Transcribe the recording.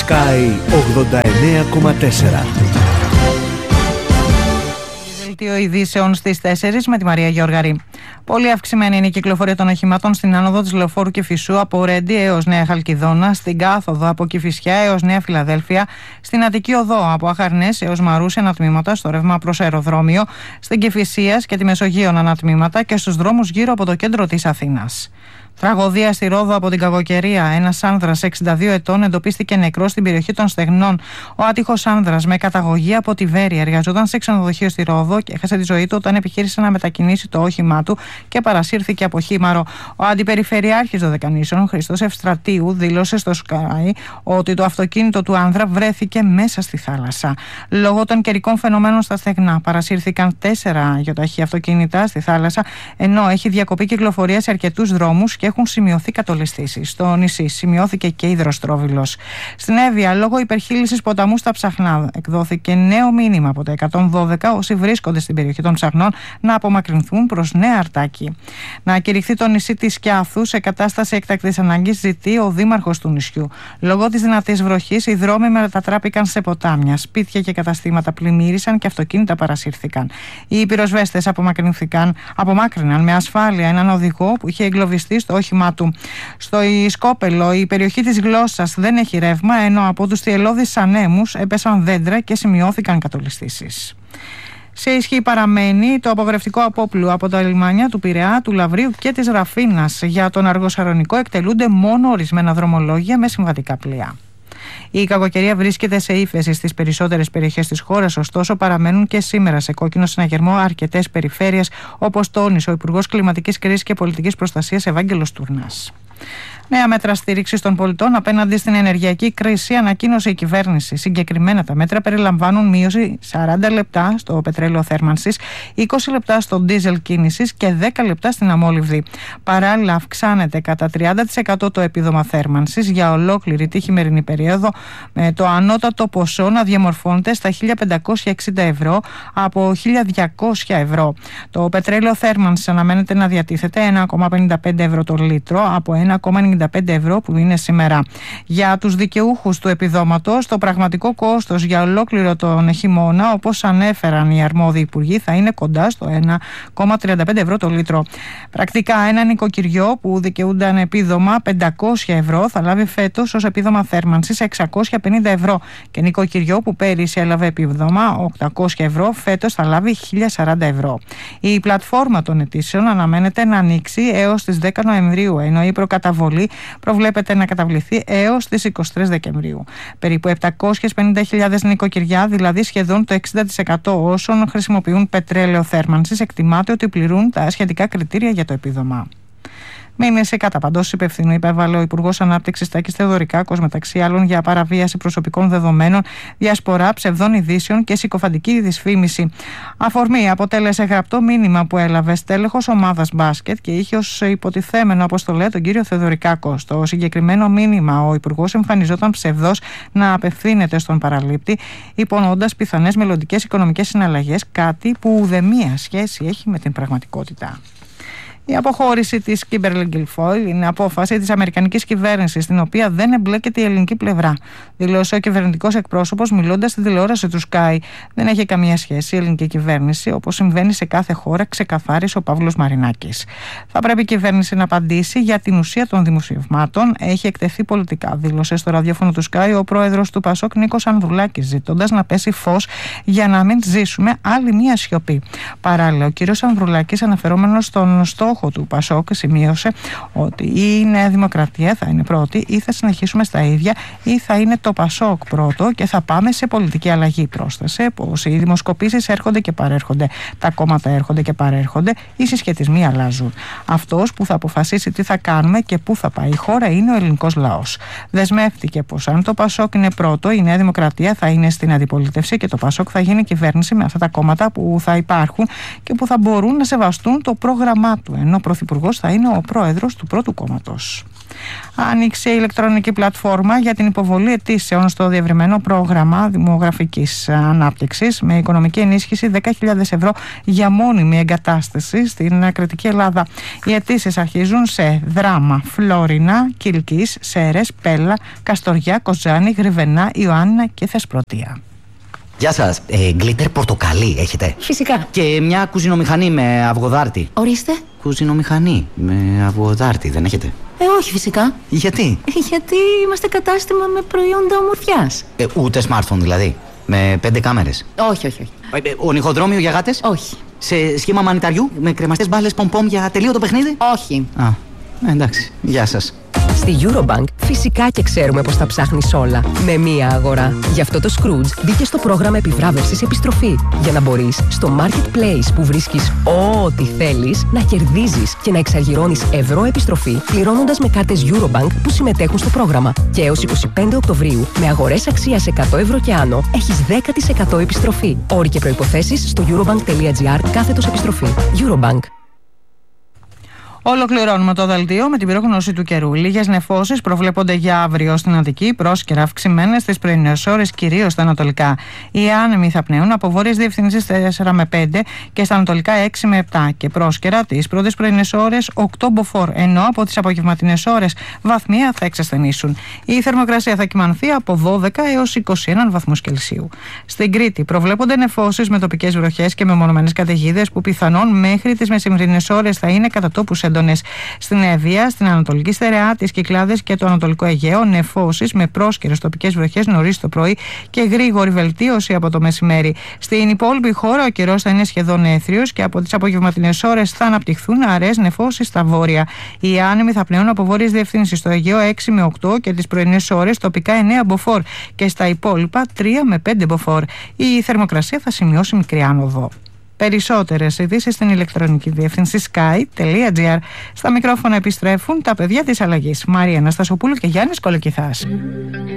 Sky 89,4. Δελτίο ειδήσεων στις 4 με τη Μαρία Γεωργαρή. Πολύ αυξημένη είναι η κυκλοφορία των οχημάτων στην άνοδο της Λεωφόρου Κηφισού από Ρέντι έως Νέα Χαλκιδόνα, στην κάθοδο από Κηφισιά έως Νέα Φιλαδέλφια, στην Αττική Οδό από Αχαρνές έως Μαρούσι ανατμήματα στο ρεύμα προς αεροδρόμιο, στην Κηφισίας και τη Μεσογείων ανατμήματα και στους δρόμους γύρω από το κέντρο της Αθήνας. Τραγωδία στη Ρόδο από την κακοκαιρία. Ένας άνδρας 62 ετών εντοπίστηκε νεκρός στην περιοχή των Στεγνών. Ο άτυχος άνδρας με καταγωγή από τη Βέρεια εργαζόταν σε ξενοδοχείο στη Ρόδο και έχασε τη ζωή του όταν επιχείρησε να μετακινήσει το όχημά του και παρασύρθηκε από χήμαρο. Ο αντιπεριφερειάρχης Δωδεκανήσων, Χριστός Ευστρατείου, δήλωσε στο Sky ότι το αυτοκίνητο του άνδρα βρέθηκε μέσα στη θάλασσα. Λόγω των καιρικών φαινομένων στα στεγνά, παρασύρθηκαν 4 γιοταχή αυτοκίνητα στη θάλασσα, ενώ έχει διακοπεί κυκλοφορία σε αρκετούς δρόμους και έχουν σημειωθεί κατολιστήσεις. Στο νησί σημειώθηκε και υδροστρόβιλος. Στην Εύβοια, λόγω υπερχείλησης ποταμού στα Ψαχνά, εκδόθηκε νέο μήνυμα από τα 112 όσοι βρίσκονται στην περιοχή των Ψαχνών να απομακρυνθούν προς Νέα Αρτάκη. Να κηρυχθεί το νησί της Σκιάθου σε κατάσταση έκτακτης ανάγκης, ζητεί ο δήμαρχος του νησιού. Λόγω της δυνατής βροχής, οι δρόμοι μετατράπηκαν σε ποτάμια. Σπίτια και καταστήματα πλημμύρισαν και αυτοκίνητα παρασύρθηκαν. Οι πυροσβέστες απομάκρυναν με ασφάλεια έναν οδηγό που είχε εγκλωβιστεί στο όχημά του. Στο Σκόπελο, η περιοχή της Γλώσσας δεν έχει ρεύμα, ενώ από τους θυελλώδεις ανέμους έπεσαν δέντρα και σημειώθηκαν κατολιστήσεις. Σε ισχύ παραμένει το απογορευτικό απόπλου από τα λιμάνια του Πειραιά, του Λαβρίου και της Ραφίνας. Για τον Αργοσαρονικό εκτελούνται μόνο ορισμένα δρομολόγια με συμβατικά πλοία. Η κακοκαιρία βρίσκεται σε ύφεση στις περισσότερες περιοχές της χώρας, ωστόσο παραμένουν και σήμερα σε κόκκινο συναγερμό αρκετές περιφέρειες, όπως τόνισε ο Υπουργός Κλιματικής Κρίσης και Πολιτικής Προστασίας Ευάγγελος Τούρνας. Νέα μέτρα στήριξης των πολιτών απέναντι στην ενεργειακή κρίση ανακοίνωσε η κυβέρνηση. Συγκεκριμένα, τα μέτρα περιλαμβάνουν μείωση 40 λεπτά στο πετρέλαιο θέρμανσης, 20 λεπτά στο ντίζελ κίνησης και 10 λεπτά στην αμόλυβδη. Παράλληλα, αυξάνεται κατά 30% το επίδομα θέρμανσης για ολόκληρη τη χειμερινή περίοδο, με το ανώτατο ποσό να διαμορφώνεται στα 1.560 ευρώ από 1.200 ευρώ. Το πετρέλαιο θέρμανσης αναμένεται να διατίθεται 1,55 ευρώ το λίτρο από 1,95 ευρώ που είναι σήμερα. Για τους δικαιούχους του επιδόματος, το πραγματικό κόστος για ολόκληρο τον χειμώνα, όπως ανέφεραν οι αρμόδιοι υπουργοί, θα είναι κοντά στο 1,35 ευρώ το λίτρο. Πρακτικά, ένα νοικοκυριό που δικαιούνταν επίδομα 500 ευρώ θα λάβει φέτος ως επίδομα θέρμανσης 650 ευρώ και νοικοκυριό που πέρυσι έλαβε επίδομα 800 ευρώ φέτος θα λάβει 1040 ευρώ. Η πλατφόρμα των αιτήσεων αναμένεται να ανοίξει έως τις 10 Νοεμβρίου, ενώ η προκαταβολή προβλέπεται να καταβληθεί έως τις 23 Δεκεμβρίου. Περίπου 750.000 νοικοκυριά, δηλαδή σχεδόν το 60% όσων χρησιμοποιούν πετρέλαιο θέρμανσης, εκτιμάται ότι πληρούν τα σχετικά κριτήρια για το επίδομα. Μήνυση κατά παντός υπευθύνου υπέβαλε ο Υπουργός Ανάπτυξης Τάκης Θεοδωρικάκος, μεταξύ άλλων για παραβίαση προσωπικών δεδομένων, διασπορά ψευδών ειδήσεων και συκοφαντική δυσφήμιση. Αφορμή αποτέλεσε γραπτό μήνυμα που έλαβε στέλεχος ομάδας μπάσκετ και είχε ως υποτιθέμενο αποστολέα τον κύριο Θεοδωρικάκο. Στο συγκεκριμένο μήνυμα, ο Υπουργός εμφανιζόταν ψευδός να απευθύνεται στον παραλήπτη, υπονοώντας πιθανές μελλοντικές οικονομικές συναλλαγές, κάτι που ουδέμια σχέση έχει με την πραγματικότητα. Η αποχώρηση της Kimberly Guilfoyle είναι απόφαση της αμερικανικής κυβέρνησης, στην οποία δεν εμπλέκεται η ελληνική πλευρά, δηλώσε ο κυβερνητικός εκπρόσωπος μιλώντας στην τηλεόραση του Sky. Δεν έχει καμία σχέση η ελληνική κυβέρνηση, όπως συμβαίνει σε κάθε χώρα, ξεκαθάρισε ο Παύλος Μαρινάκης. Θα πρέπει η κυβέρνηση να απαντήσει για την ουσία των δημοσιευμάτων. Έχει εκτεθεί πολιτικά, δήλωσε στο ραδιόφωνο του Sky ο πρόεδρος του Πασόκ Νίκος Ανδρουλάκης, ζητώντας να πέσει φως για να μην ζήσουμε άλλη μία σιωπή. Παράλληλα, ο κύριος Ανδρουλάκης, αναφερόμενος στον στόχο του Πασόκ, σημείωσε ότι η Νέα Δημοκρατία θα είναι πρώτη, ή θα συνεχίσουμε στα ίδια, ή θα είναι το Πασόκ πρώτο και θα πάμε σε πολιτική αλλαγή. Πρόσθεσε πως οι δημοσκοπήσεις έρχονται και παρέρχονται, τα κόμματα έρχονται και παρέρχονται, οι συσχετισμοί αλλάζουν. Αυτός που θα αποφασίσει τι θα κάνουμε και πού θα πάει η χώρα είναι ο ελληνικός λαός. Δεσμεύτηκε πως αν το Πασόκ είναι πρώτο, η Νέα Δημοκρατία θα είναι στην αντιπολίτευση και το Πασόκ θα γίνει κυβέρνηση με αυτά τα κόμματα που θα υπάρχουν και που θα μπορούν να σεβαστούν το πρόγραμμά του, ενώ ο πρωθυπουργός θα είναι ο πρόεδρος του πρώτου κόμματος. Άνοιξε η ηλεκτρονική πλατφόρμα για την υποβολή αιτήσεων στο διευρυμένο πρόγραμμα δημογραφικής ανάπτυξης με οικονομική ενίσχυση 10.000 ευρώ για μόνιμη εγκατάσταση στην Κρητική Ελλάδα. Οι αιτήσεις αρχίζουν σε Δράμα, Φλόρινα, Κιλκής, Σέρες, Πέλα, Καστοριά, Κοζάνη, Γρυβενά, Ιωάννινα και Θεσπρωτεία. Γεια σας. Γκλίτερ πορτοκαλί έχετε? Φυσικά. Και μια κουζινομηχανή με αυγοδάρτη. Ορίστε. Κουζινομηχανή με αυγοδάρτη δεν έχετε? Όχι φυσικά. Γιατί? Γιατί είμαστε κατάστημα με προϊόντα ομορφιάς. Ούτε smartphone δηλαδή? Με 5 κάμερες? Όχι. Ονυχοδρόμιο για γάτες? Όχι. Σε σχήμα μανιταριού με κρεμαστές μπάλες πομπομ για τελείωτο παιχνίδι? Όχι. Εντάξει. Γεια σας. Στη Eurobank φυσικά και ξέρουμε πως τα ψάχνεις όλα με μία αγορά. Γι' αυτό το Scrooge μπήκε στο πρόγραμμα επιβράβευσης επιστροφή για να μπορείς στο Marketplace που βρίσκεις ό,τι θέλεις να κερδίζεις και να εξαργυρώνεις ευρώ επιστροφή πληρώνοντας με κάρτες Eurobank που συμμετέχουν στο πρόγραμμα. Και έως 25 Οκτωβρίου με αγορές αξίας 100 ευρώ και άνω έχεις 10% επιστροφή. Όροι και προϋποθέσεις στο eurobank.gr/επιστροφή. Eurobank. Ολοκληρώνουμε το δελτίο με την πρόγνωση του καιρού. Λίγες νεφώσεις προβλέπονται για αύριο στην Αττική, πρόσκαιρα αυξημένες στις πρωινές ώρες, κυρίως στα ανατολικά. Οι άνεμοι θα πνέουν από βόρειες διευθύνσεις 4 με 5 και στα ανατολικά 6 με 7 και πρόσκαιρα τις πρώτες πρωινές ώρες 8 μποφόρ, ενώ από τις απογευματινές ώρες βαθμία θα εξασθενήσουν. Η θερμοκρασία θα κυμανθεί από 12 έως 21 βαθμούς Κελσίου. Στην Κρήτη προβλέπονται νεφώσεις με τοπικές βροχές και μεμονωμένες καταιγίδες που πιθανόν μέχρι τις μεσημβρινές ώρες θα είναι κατά τόπους έντονες. Στην Εύβοια, στην Ανατολική Στερεά, τις Κυκλάδες και το Ανατολικό Αιγαίο, νεφώσεις με πρόσκαιρες τοπικές βροχές νωρίς το πρωί και γρήγορη βελτίωση από το μεσημέρι. Στην υπόλοιπη χώρα ο καιρός θα είναι σχεδόν έθριος και από τις απογευματινές ώρες θα αναπτυχθούν αραιές νεφώσεις στα βόρεια. Οι άνεμοι θα πνέουν από βόρειες διευθύνσεις στο Αιγαίο 6 με 8 και τις πρωινές ώρες τοπικά 9 μποφόρ και στα υπόλοιπα 3 με 5 μποφόρ. Η θερμοκρασία θα σημειώσει μικρή άνοδο. Περισσότερες ειδήσεις στην ηλεκτρονική διεύθυνση sky.gr. Στα μικρόφωνα επιστρέφουν τα παιδιά της αλλαγής. Μαρία Αναστασοπούλου και Γιάννης Κολοκυθάς.